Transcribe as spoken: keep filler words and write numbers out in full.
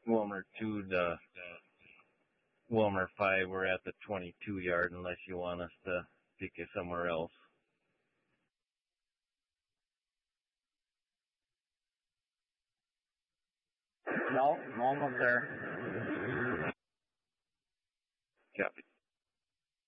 Wilmer two to Wilmer five, we're at the twenty-two yard unless you want us to pick you somewhere else. No, I'm almost there. Copy.